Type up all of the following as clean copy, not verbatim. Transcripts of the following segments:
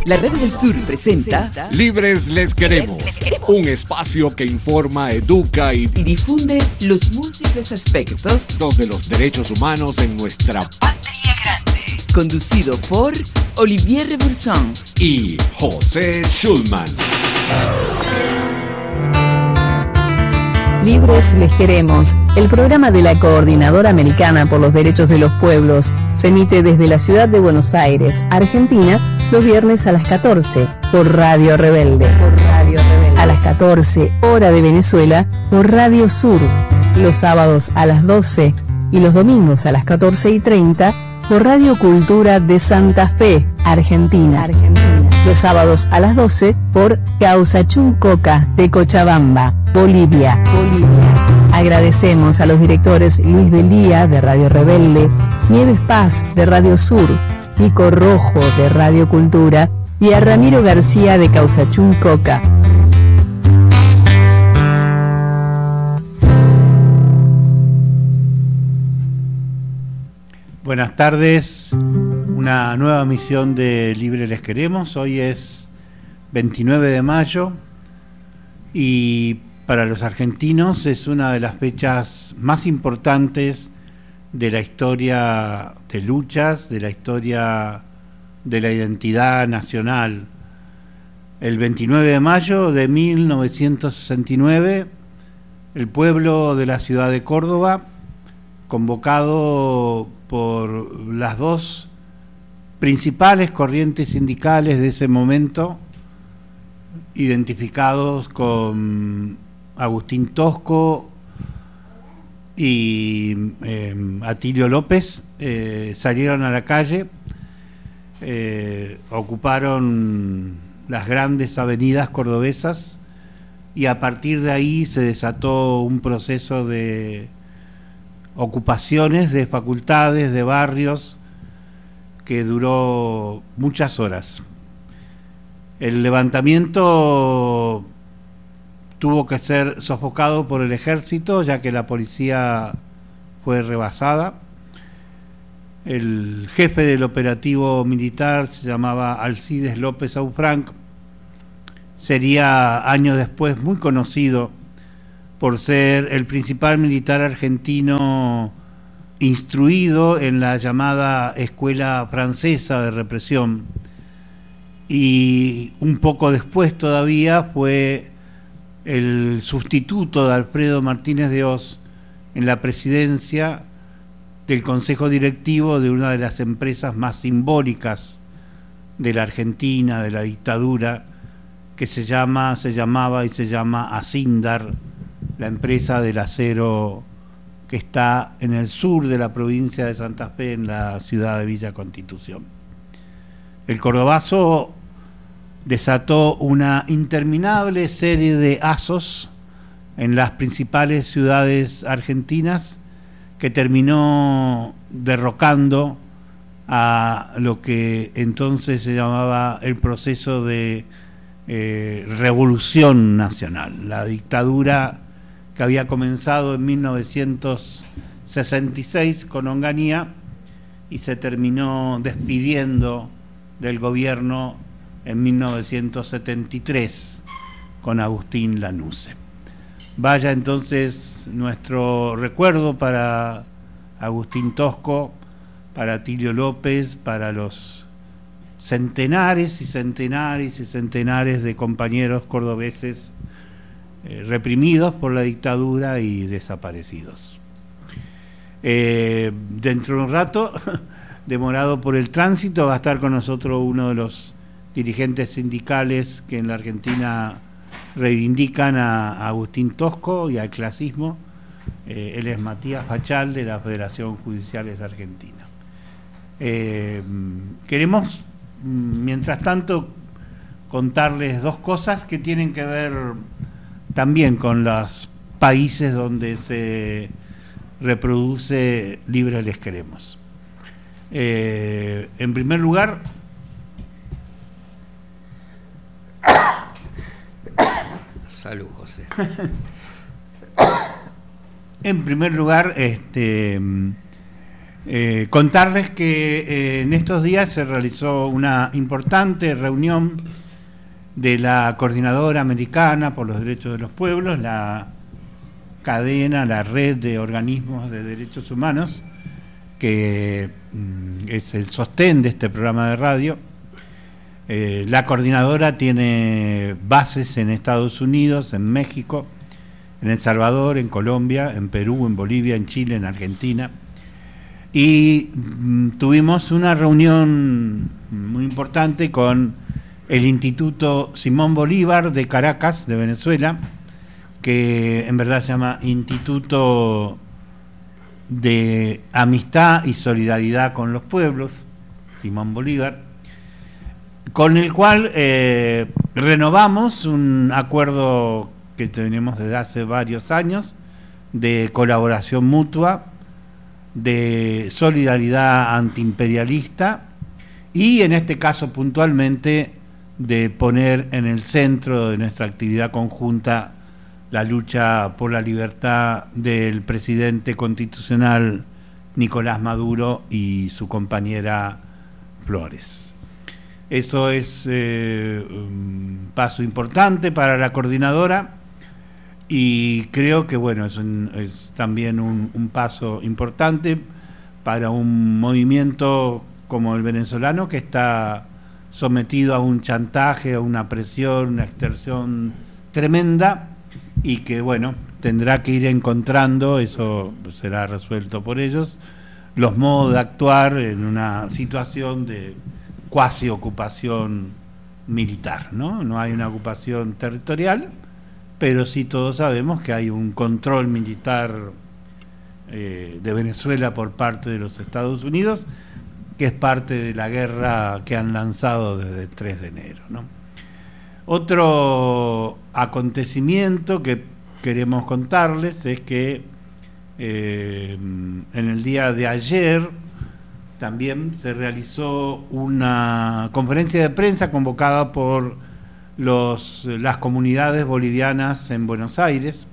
La Radio del Sur presenta Libres les queremos, un espacio que informa, educa y difunde los múltiples aspectos de los derechos humanos en nuestra patria grande. Conducido por Olivier Reburson y José Schulman. Libres les queremos, el programa de la Coordinadora Americana por los Derechos de los Pueblos, se emite desde la ciudad de Buenos Aires, Argentina, los viernes a las 14 por Radio Rebelde. A las 14, hora de Venezuela, por Radio Sur. Los sábados a las 12 y los domingos a las 14:30 por Radio Cultura de Santa Fe, Argentina. Los sábados a las 12 por Causachuncoca de Cochabamba, Bolivia. Agradecemos a los directores Luis Belía de Radio Rebelde, Nieves Paz de Radio Sur, Nico Rojo de Radio Cultura y a Ramiro García de Causachuncoca. Buenas tardes, una nueva misión de Libre Les Queremos. Hoy es 29 de mayo y para los argentinos es una de las fechas más importantes de la historia de luchas, de la historia de la identidad nacional. El 29 de mayo de 1969, el pueblo de la ciudad de Córdoba, convocado por las dos principales corrientes sindicales de ese momento, identificados con Agustín Tosco y Atilio López, salieron a la calle, ocuparon las grandes avenidas cordobesas y a partir de ahí se desató un proceso de ocupaciones de facultades, de barrios, que duró muchas horas. El levantamiento tuvo que ser sofocado por el ejército, ya que la policía fue rebasada. El jefe del operativo militar se llamaba Alcides López Aufranc. Sería años después muy conocido por ser el principal militar argentino instruido en la llamada Escuela Francesa de Represión, y un poco después todavía fue el sustituto de Alfredo Martínez de Hoz en la presidencia del Consejo Directivo de una de las empresas más simbólicas de la Argentina, de la dictadura, que se llamaba y se llama Asindar, la empresa del acero que está en el sur de la provincia de Santa Fe, en la ciudad de Villa Constitución. El cordobazo desató una interminable serie de asos en las principales ciudades argentinas que terminó derrocando a lo que entonces se llamaba el proceso de revolución nacional, la dictadura que había comenzado en 1966 con Onganía y se terminó despidiendo del gobierno en 1973 con Agustín Lanusse. Vaya entonces nuestro recuerdo para Agustín Tosco, para Atilio López, para los centenares y centenares y centenares de compañeros cordobeses reprimidos por la dictadura y desaparecidos. Dentro de un rato, demorado por el tránsito, va a estar con nosotros uno de los dirigentes sindicales que en la Argentina reivindican a Agustín Tosco y al clasismo. Él es Matías Fachal, de la Federación Judiciales de Argentina. Queremos, mientras tanto, contarles dos cosas que tienen que ver también con los países donde se reproduce Libres Les Queremos. En primer lugar, salud, José. En primer lugar, Contarles que en estos días se realizó una importante reunión de la Coordinadora Americana por los Derechos de los Pueblos, la cadena, la red de organismos de derechos humanos, que es el sostén de este programa de radio. La coordinadora tiene bases en Estados Unidos, en México, en El Salvador, en Colombia, en Perú, en Bolivia, en Chile, en Argentina. Y tuvimos una reunión muy importante con el Instituto Simón Bolívar de Caracas, de Venezuela, que en verdad se llama Instituto de Amistad y Solidaridad con los Pueblos, Simón Bolívar, con el cual renovamos un acuerdo que tenemos desde hace varios años de colaboración mutua, de solidaridad antiimperialista y en este caso puntualmente de poner en el centro de nuestra actividad conjunta la lucha por la libertad del presidente constitucional Nicolás Maduro y su compañera Flores. Eso es un paso importante para la coordinadora y creo que bueno, es también un paso importante para un movimiento como el venezolano, que está sometido a un chantaje, a una presión, una extorsión tremenda, y que bueno, tendrá que ir encontrando, eso será resuelto por ellos, los modos de actuar en una situación de cuasi ocupación militar, ¿no? No hay una ocupación territorial, pero sí todos sabemos que hay un control militar de Venezuela por parte de los Estados Unidos, que es parte de la guerra que han lanzado desde el 3 de enero, ¿no? Otro acontecimiento que queremos contarles es que en el día de ayer también se realizó una conferencia de prensa convocada por las comunidades bolivianas en Buenos Aires.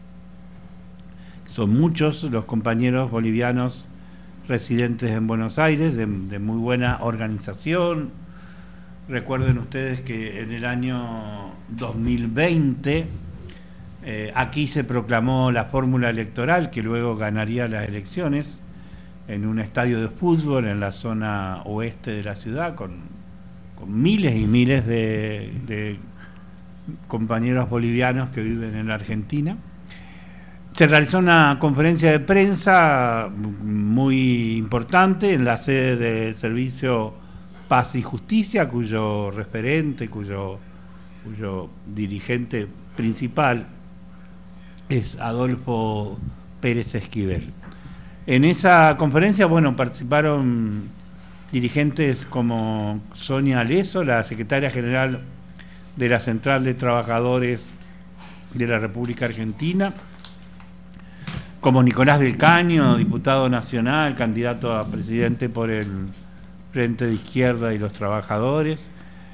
Son muchos los compañeros bolivianos residentes en Buenos Aires, de muy buena organización. Recuerden ustedes que en el año 2020 aquí se proclamó la fórmula electoral que luego ganaría las elecciones en un estadio de fútbol en la zona oeste de la ciudad, con miles y miles de compañeros bolivianos que viven en la Argentina. Se realizó una conferencia de prensa muy importante en la sede del Servicio Paz y Justicia, cuyo referente, cuyo dirigente principal es Adolfo Pérez Esquivel. En esa conferencia, bueno, participaron dirigentes como Sonia Aleso, la secretaria general de la Central de Trabajadores de la República Argentina, como Nicolás del Caño, diputado nacional, candidato a presidente por el Frente de Izquierda y los Trabajadores,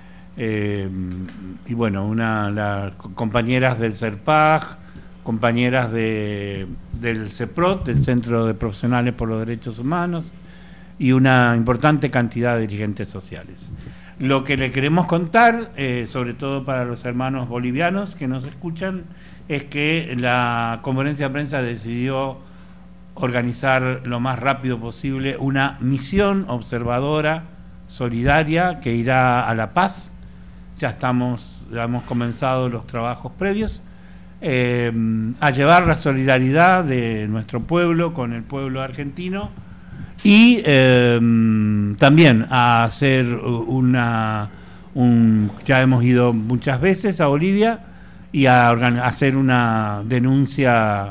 y bueno, las compañeras del CERPAG, compañeras del CEPROT, del Centro de Profesionales por los Derechos Humanos, y una importante cantidad de dirigentes sociales. Lo que le queremos contar, sobre todo para los hermanos bolivianos que nos escuchan, es que la conferencia de prensa decidió organizar lo más rápido posible una misión observadora solidaria que irá a La Paz. Ya hemos comenzado los trabajos previos, a llevar la solidaridad de nuestro pueblo con el pueblo argentino y también a hacer ya hemos ido muchas veces a Bolivia y a hacer una denuncia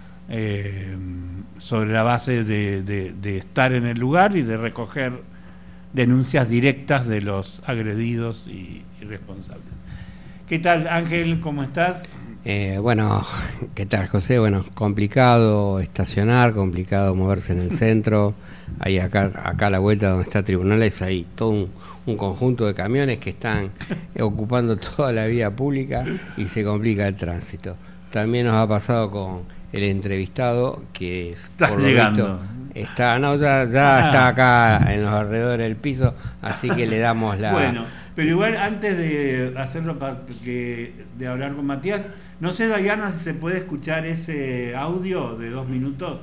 sobre la base de estar en el lugar y de recoger denuncias directas de los agredidos y responsables. ¿Qué tal, Ángel? ¿Cómo estás? Bueno, ¿qué tal, José? Bueno, complicado estacionar, complicado moverse en el centro. Ahí acá a la vuelta donde está Tribunales hay todo un conjunto de camiones que están ocupando toda la vía pública y se complica el tránsito. También nos ha pasado con el entrevistado que es, por lo visto, Está acá en los alrededores del piso, así que le damos la... Bueno, pero igual antes de hacerlo, de hablar con Matías, no sé, Dayana, si se puede escuchar ese audio de 2 minutos.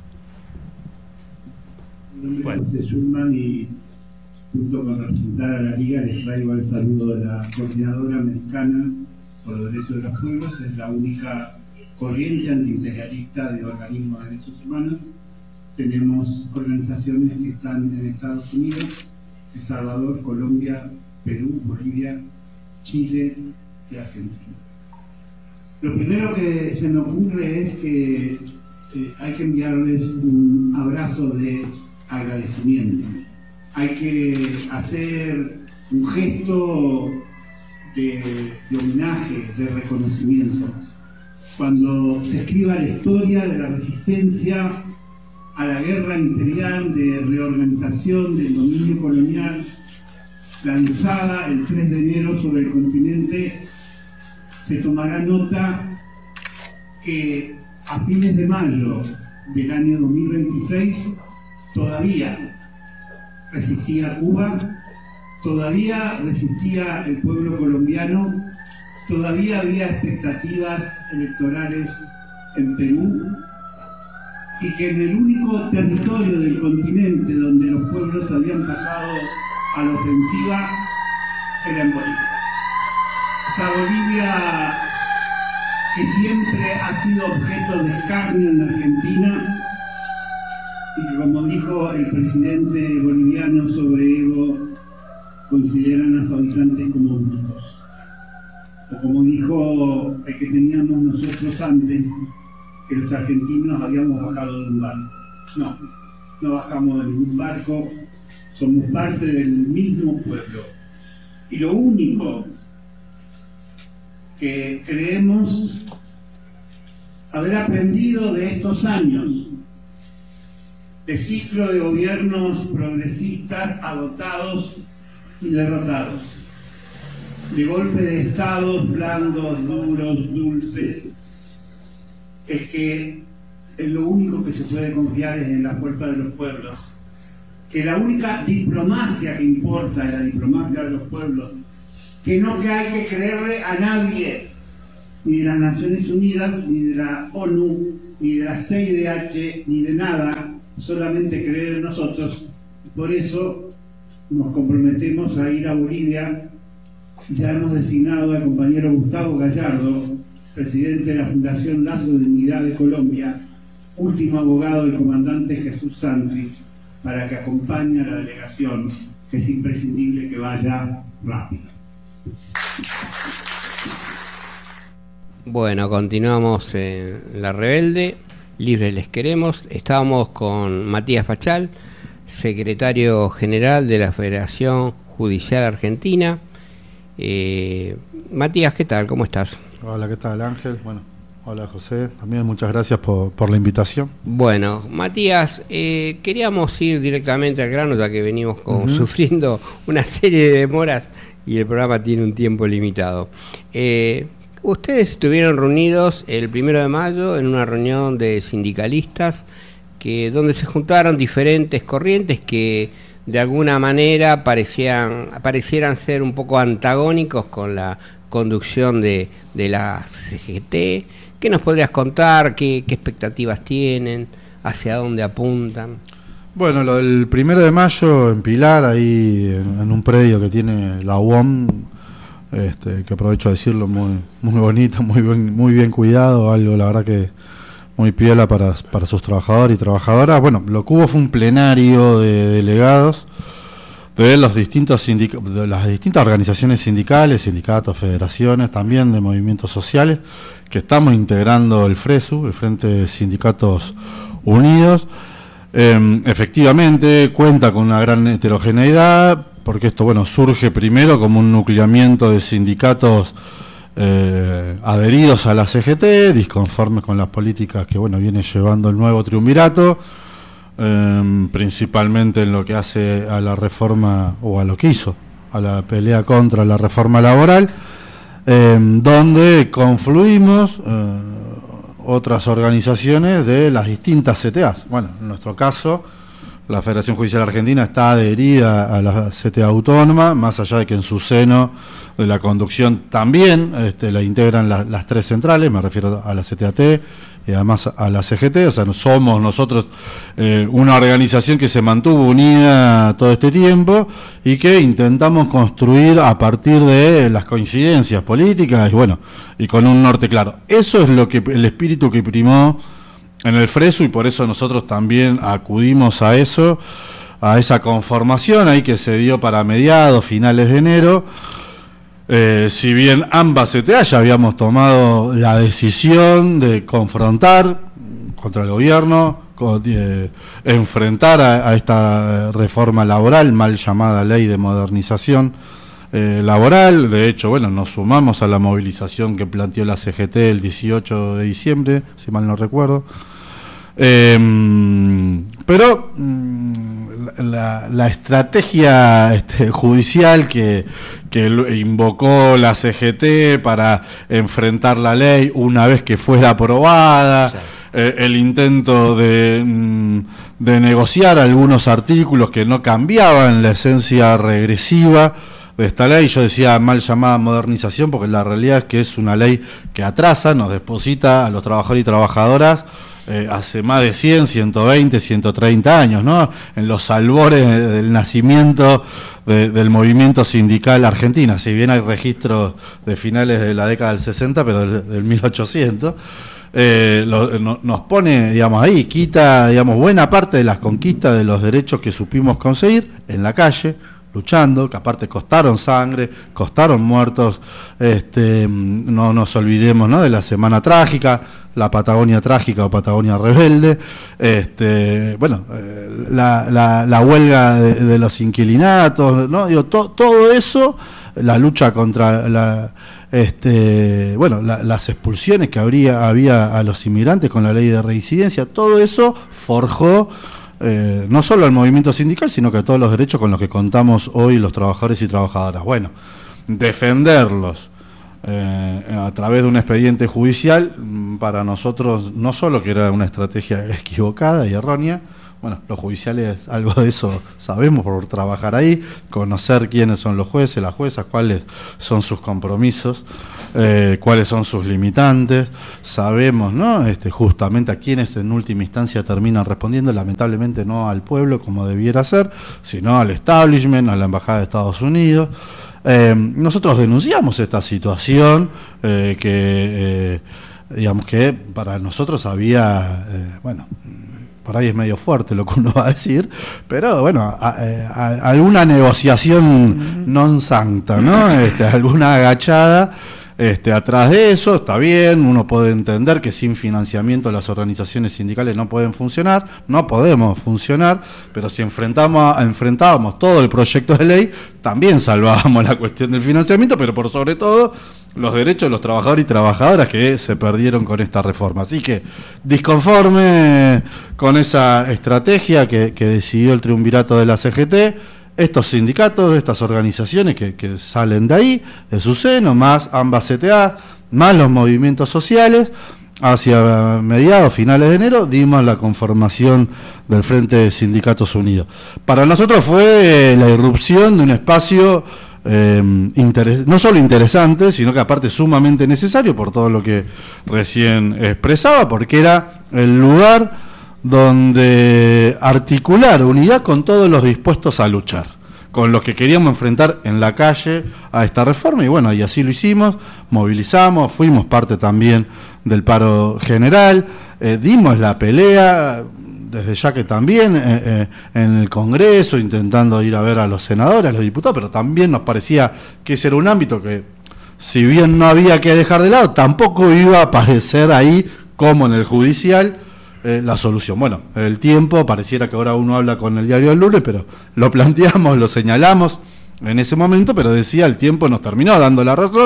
Bueno. José Schulman, y junto con representar a la Liga les traigo el saludo de la Coordinadora Americana por los Derechos de los Pueblos. Es la única corriente antiimperialista de organismos de derechos humanos. Tenemos organizaciones que están en Estados Unidos, El Salvador, Colombia, Perú, Bolivia, Chile y Argentina. Lo primero que se me ocurre es que hay que enviarles un abrazo de agradecimiento. Hay que hacer un gesto de homenaje, de reconocimiento. Cuando se escriba la historia de la resistencia a la guerra imperial de reorganización del dominio colonial lanzada el 3 de enero sobre el continente, se tomará nota que a fines de mayo del año 2026 todavía resistía Cuba, todavía resistía el pueblo colombiano, todavía había expectativas electorales en Perú, y que en el único territorio del continente donde los pueblos habían pasado a la ofensiva era en Bolivia. Esa Bolivia que siempre ha sido objeto de escarnio en la Argentina, y que, como dijo el presidente boliviano sobre Evo, consideran a sus habitantes como brutos. O como dijo el que teníamos nosotros antes, que los argentinos habíamos bajado de un barco. No bajamos de ningún barco, somos parte del mismo pueblo. Y lo único que creemos haber aprendido de estos años de ciclo de gobiernos progresistas agotados y derrotados, de golpe de estados blandos, duros, dulces, es que lo único que se puede confiar es en la fuerza de los pueblos, que la única diplomacia que importa es la diplomacia de los pueblos, que hay que creerle a nadie, ni de las Naciones Unidas, ni de la ONU, ni de la CIDH, ni de nada, solamente creer en nosotros. Por eso nos comprometemos a ir a Bolivia. Ya hemos designado al compañero Gustavo Gallardo, presidente de la Fundación Lazo de Dignidad de Colombia, último abogado del comandante Jesús Santrich, para que acompañe a la delegación, que es imprescindible que vaya rápido. Bueno, continuamos en La Rebelde, Libres les queremos. Estábamos con Matías Pachal, secretario general de la Federación Judicial Argentina. Matías, ¿qué tal? ¿Cómo estás? Hola, ¿qué tal, Ángel? Bueno, hola, José. También muchas gracias por la invitación. Bueno, Matías, queríamos ir directamente al grano, ya que venimos sufriendo una serie de demoras y el programa tiene un tiempo limitado. Ustedes estuvieron reunidos el 1 de mayo en una reunión de sindicalistas donde se juntaron diferentes corrientes que de alguna manera parecieran ser un poco antagónicos con la conducción de la CGT. ¿Qué nos podrías contar? ¿Qué expectativas tienen? ¿Hacia dónde apuntan? Bueno, lo del 1 de mayo en Pilar, ahí en un predio que tiene la UOM, que aprovecho de decirlo, muy bonito, muy bien cuidado, algo la verdad que muy piola para sus trabajadores y trabajadoras. Bueno, lo que hubo fue un plenario de delegados de las distintas organizaciones sindicales, sindicatos, federaciones, también de movimientos sociales, que estamos integrando el FRESU, el Frente de Sindicatos Unidos. Efectivamente cuenta con una gran heterogeneidad, porque esto surge primero como un nucleamiento de sindicatos adheridos a la CGT, disconformes con las políticas que viene llevando el nuevo triunvirato, principalmente en lo que hace a la reforma, o a lo que hizo, a la pelea contra la reforma laboral, donde confluimos otras organizaciones de las distintas CTAs. Bueno, en nuestro caso, la Federación Judicial Argentina está adherida a la CTA autónoma, más allá de que en su seno de la conducción también la integran las tres centrales, me refiero a la CTAT y además a la CGT, o sea, somos nosotros una organización que se mantuvo unida todo este tiempo y que intentamos construir a partir de las coincidencias políticas y bueno, y con un norte claro. Eso es el espíritu que primó en el FRESU y por eso nosotros también acudimos a eso, a esa conformación ahí que se dio para mediados, finales de enero. Si bien ambas CTA ya habíamos tomado la decisión de confrontar contra el gobierno, enfrentar a esta reforma laboral, mal llamada ley de modernización laboral. De hecho, bueno, nos sumamos a la movilización que planteó la CGT el 18 de diciembre, si mal no recuerdo. Pero la estrategia judicial que invocó la CGT para enfrentar la ley una vez que fuera aprobada, el intento de negociar algunos artículos que no cambiaban la esencia regresiva de esta ley, yo decía mal llamada modernización porque la realidad es que es una ley que atrasa, nos deposita a los trabajadores y trabajadoras hace más de 100, 120, 130 años, ¿no? En los albores del nacimiento del movimiento sindical argentino, si bien hay registros de finales de la década del 60, pero del 1800, nos pone, digamos, ahí, quita, digamos, buena parte de las conquistas de los derechos que supimos conseguir en la calle, luchando, que aparte costaron sangre, costaron muertos, no nos olvidemos, ¿no?, de la Semana Trágica, la Patagonia Trágica o Patagonia Rebelde, bueno, la huelga de los inquilinatos, ¿no? Digo, todo eso, la lucha contra las expulsiones que había a los inmigrantes con la ley de reincidencia, todo eso forjó no solo al movimiento sindical, sino que a todos los derechos con los que contamos hoy los trabajadores y trabajadoras. Bueno, defenderlos a través de un expediente judicial, para nosotros no solo que era una estrategia equivocada y errónea, bueno, los judiciales algo de eso sabemos por trabajar ahí, conocer quiénes son los jueces, las juezas, cuáles son sus compromisos, cuáles son sus limitantes, sabemos, ¿no?, justamente a quienes en última instancia terminan respondiendo, lamentablemente no al pueblo como debiera ser, sino al establishment, a la Embajada de Estados Unidos. Nosotros denunciamos esta situación digamos que para nosotros había, bueno, por ahí es medio fuerte lo que uno va a decir, pero bueno, alguna negociación non sancta, ¿no? Alguna agachada atrás de eso, está bien, uno puede entender que sin financiamiento las organizaciones sindicales no pueden funcionar, no podemos funcionar, pero si enfrentábamos todo el proyecto de ley, también salvábamos la cuestión del financiamiento, pero por sobre todo los derechos de los trabajadores y trabajadoras que se perdieron con esta reforma. Así que, disconforme con esa estrategia que decidió el triunvirato de la CGT, estos sindicatos, estas organizaciones que salen de ahí, de su seno, más ambas CTA, más los movimientos sociales, hacia mediados, finales de enero, dimos la conformación del Frente de Sindicatos Unidos. Para nosotros fue la irrupción de un espacio no solo interesante, sino que aparte sumamente necesario por todo lo que recién expresaba, porque era el lugar donde articular unidad con todos los dispuestos a luchar, con los que queríamos enfrentar en la calle a esta reforma, y bueno, y así lo hicimos, movilizamos, fuimos parte también del paro general, dimos la pelea, desde ya que también en el Congreso, intentando ir a ver a los senadores, a los diputados, pero también nos parecía que ese era un ámbito que, si bien no había que dejar de lado, tampoco iba a aparecer ahí, como en el judicial, la solución. Bueno, el tiempo, pareciera que ahora uno habla con el diario del lunes, pero lo planteamos, lo señalamos en ese momento, pero decía, el tiempo nos terminó dando la razón,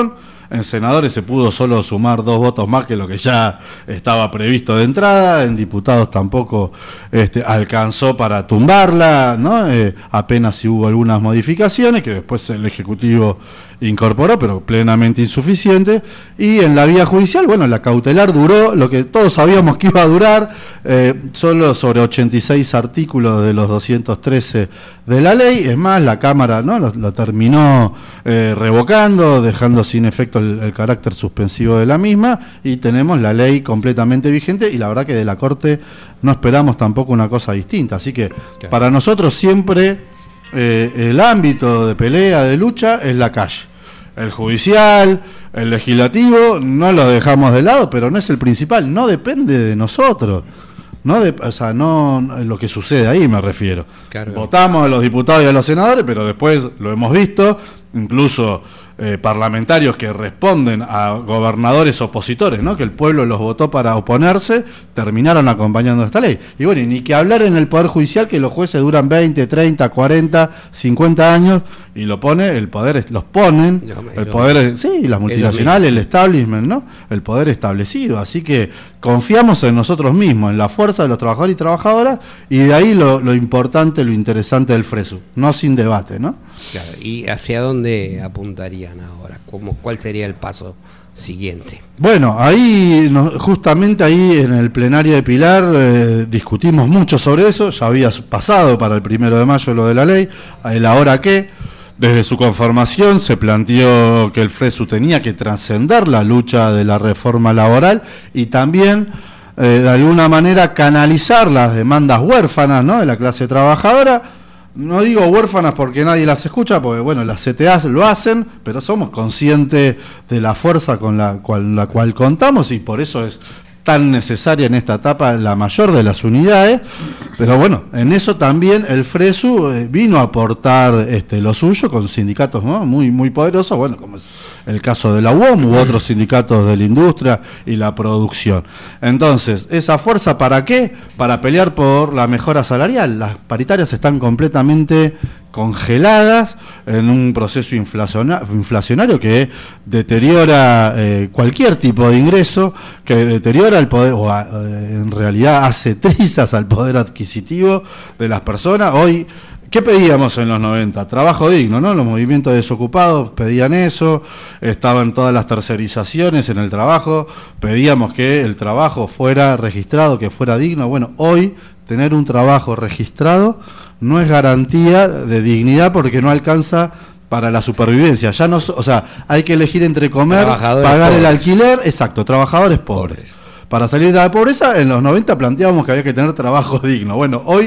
En senadores se pudo solo sumar 2 votos más que lo que ya estaba previsto de entrada. En diputados tampoco alcanzó para tumbarla, ¿no? Apenas si hubo algunas modificaciones que después el Ejecutivo incorporó, pero plenamente insuficiente. Y en la vía judicial, bueno, la cautelar duró lo que todos sabíamos que iba a durar, solo sobre 86 artículos de los 213 de la ley. Es más, la Cámara, ¿no?, lo terminó revocando, dejando sin efecto el carácter suspensivo de la misma, y tenemos la ley completamente vigente, y la verdad que de la Corte no esperamos tampoco una cosa distinta. Así que para nosotros siempre el ámbito de pelea, de lucha, es la calle. El judicial, el legislativo, no lo dejamos de lado, pero no es el principal, no depende de nosotros. No lo que sucede ahí me refiero. Claro. Votamos a los diputados y a los senadores, pero después lo hemos visto, incluso parlamentarios que responden a gobernadores opositores, ¿no?, que el pueblo los votó para oponerse, terminaron acompañando esta ley. Y bueno, y ni que hablar en el Poder Judicial, que los jueces duran 20, 30, 40, 50 años, y los ponen, el poder, sí, las multinacionales, el establishment, ¿no?, el poder establecido. Así que confiamos en nosotros mismos, en la fuerza de los trabajadores y trabajadoras, y de ahí lo importante, lo interesante del FRESU, no sin debate, ¿no? Claro, ¿y hacia dónde apuntarían ahora? ¿Cuál sería el paso siguiente? Bueno, ahí justamente ahí en el plenario de Pilar discutimos mucho sobre eso. Ya había pasado para el 1 de mayo lo de la ley, el ahora qué. Desde su conformación se planteó que el FRESU tenía que trascender la lucha de la reforma laboral y también de alguna manera canalizar las demandas huérfanas, ¿no?, de la clase trabajadora. No digo huérfanas porque nadie las escucha, porque bueno, las CTAs lo hacen, pero somos conscientes de la fuerza con la cual contamos, y por eso es tan necesaria en esta etapa la mayor de las unidades. Pero bueno, en eso también el FRESU vino a aportar lo suyo con sindicatos, ¿no?, muy, muy poderosos, bueno, como es el caso de la UOM u otros sindicatos de la industria y la producción. Entonces, ¿esa fuerza para qué? Para pelear por la mejora salarial. Las paritarias están completamente congeladas en un proceso inflacionario que deteriora cualquier tipo de ingreso, que deteriora el poder, en realidad hace trizas al poder adquisitivo de las personas. Hoy, ¿qué pedíamos en los 90? Trabajo digno, ¿no? Los movimientos desocupados pedían eso, estaban todas las tercerizaciones en el trabajo, pedíamos que el trabajo fuera registrado, que fuera digno. Bueno, hoy tener un trabajo registrado no es garantía de dignidad porque no alcanza para la supervivencia. Ya no, o sea, hay que elegir entre comer, pagar pobres, el alquiler, exacto, trabajadores pobres. Para salir de la pobreza, en los 90 planteábamos que había que tener trabajo digno. Bueno, hoy